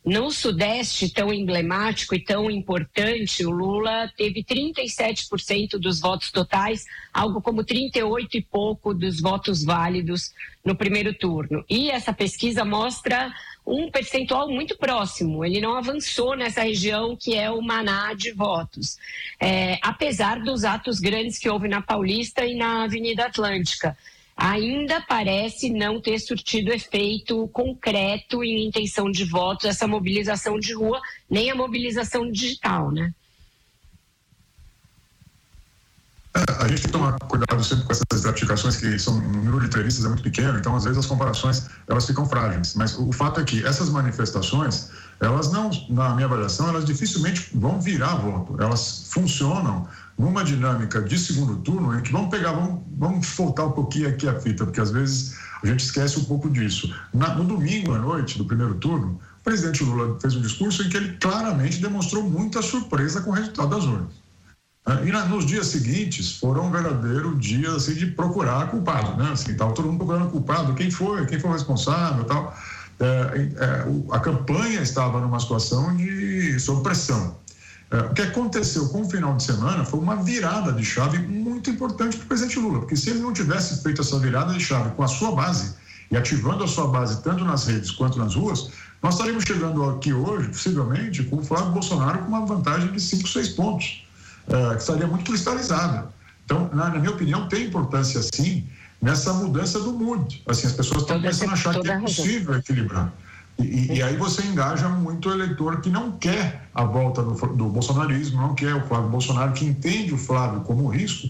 No Sudeste, tão emblemático e tão importante, o Lula teve 37% dos votos totais, algo como 38 e pouco dos votos válidos no primeiro turno. E essa pesquisa mostra um percentual muito próximo, ele não avançou nessa região que é o maná de votos, apesar dos atos grandes que houve na Paulista e na Avenida Atlântica. Ainda parece não ter surtido efeito concreto em intenção de votos, essa mobilização de rua, nem a mobilização digital, né? A gente tem que tomar cuidado sempre com essas gratificações que são, o número de entrevistas é muito pequeno, então às vezes as comparações elas ficam frágeis, mas o fato é que essas manifestações, elas não, na minha avaliação, elas dificilmente vão virar voto, elas funcionam numa dinâmica de segundo turno em que vamos voltar um pouquinho aqui a fita, porque às vezes a gente esquece um pouco disso. No domingo à noite do primeiro turno, o presidente Lula fez um discurso em que ele claramente demonstrou muita surpresa com o resultado das urnas. E nos dias seguintes foram um verdadeiro dia assim, de procurar culpado, né? Assim, estava todo mundo procurando culpado, quem foi o responsável e tal. A campanha estava numa situação sob pressão. O que aconteceu com o final de semana foi uma virada de chave muito importante para o presidente Lula, porque se ele não tivesse feito essa virada de chave com a sua base e ativando a sua base tanto nas redes quanto nas ruas, nós estaríamos chegando aqui hoje, possivelmente, com o Flávio Bolsonaro com uma vantagem de 5, 6 pontos. Que estaria muito cristalizada. Então, na minha opinião, tem importância, sim, nessa mudança do mood. Assim, as pessoas estão começando a achar que é possível equilibrar. E aí você engaja muito o eleitor que não quer a volta do bolsonarismo, não quer o Flávio Bolsonaro, que entende o Flávio como risco,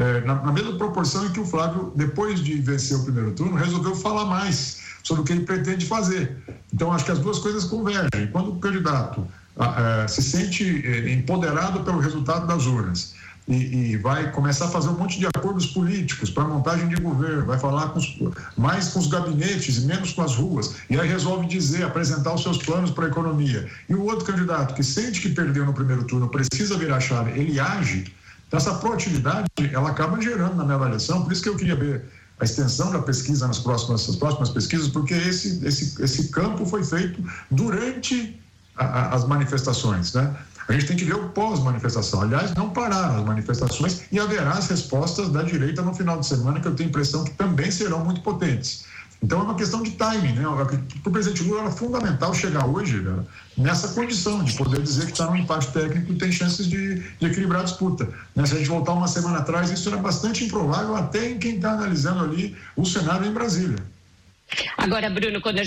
na mesma proporção em que o Flávio, depois de vencer o primeiro turno, resolveu falar mais sobre o que ele pretende fazer. Então, acho que as duas coisas convergem. Quando o candidato se sente empoderado pelo resultado das urnas e vai começar a fazer um monte de acordos políticos para montagem de governo, vai falar mais com os gabinetes e menos com as ruas, e aí resolve apresentar os seus planos para a economia. E o outro candidato que sente que perdeu no primeiro turno, precisa virar a chave, ele age. Então, essa proatividade, ela acaba gerando, na minha avaliação, por isso que eu queria ver a extensão da pesquisa nas próximas pesquisas, porque esse campo foi feito durante as manifestações, né? A gente tem que ver o pós-manifestação. Aliás, não pararam as manifestações e haverá as respostas da direita no final de semana, que eu tenho a impressão que também serão muito potentes. Então é uma questão de timing, né? Para o presidente Lula era fundamental chegar hoje, né, nessa condição de poder dizer que está num empate técnico e tem chances de equilibrar a disputa. Né? Se a gente voltar uma semana atrás, isso era bastante improvável até em quem está analisando ali o cenário em Brasília. Agora, Bruno, quando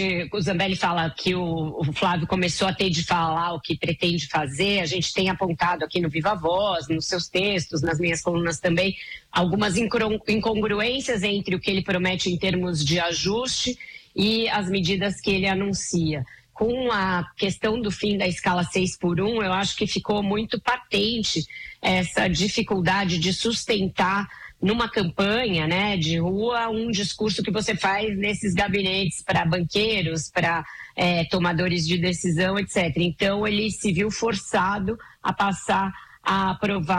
o Zambelli fala que o Flávio começou a ter de falar o que pretende fazer, a gente tem apontado aqui no Viva Voz, nos seus textos, nas minhas colunas também, algumas incongruências entre o que ele promete em termos de ajuste e as medidas que ele anuncia. Com a questão do fim da escala 6x1, eu acho que ficou muito patente essa dificuldade de sustentar numa campanha, né, de rua, um discurso que você faz nesses gabinetes para banqueiros, para tomadores de decisão, etc. Então, ele se viu forçado a passar a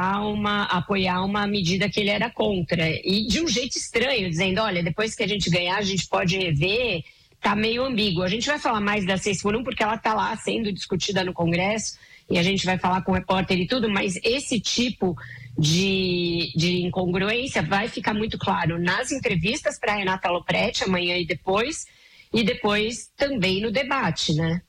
apoiar uma medida que ele era contra. E de um jeito estranho, dizendo, olha, depois que a gente ganhar, a gente pode rever, tá meio ambíguo. A gente vai falar mais da 6x1 porque ela tá lá sendo discutida no Congresso e a gente vai falar com o repórter e tudo, mas esse tipo de incongruência vai ficar muito claro nas entrevistas para Renata Lopretti amanhã e depois também no debate, né?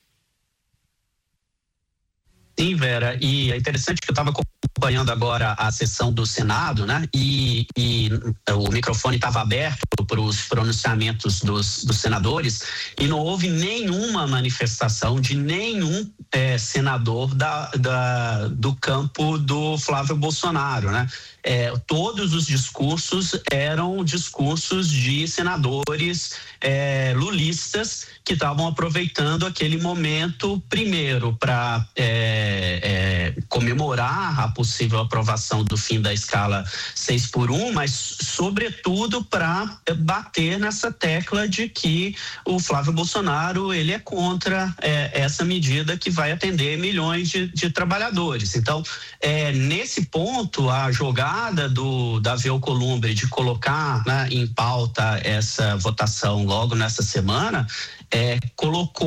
Sim, Vera, e é interessante que eu estava acompanhando agora a sessão do Senado, né? E o microfone estava aberto para os pronunciamentos dos senadores e não houve nenhuma manifestação de nenhum senador do campo do Flávio Bolsonaro, né? Todos os discursos eram discursos de senadores lulistas que estavam aproveitando aquele momento, primeiro, para comemorar a possível aprovação do fim da escala 6x1, mas, sobretudo, para bater nessa tecla de que o Flávio Bolsonaro ele é contra essa medida que vai atender milhões de trabalhadores. Então, nesse ponto, a jogada da Davi Alcolumbre de colocar, né, em pauta essa votação logo nessa semana colocou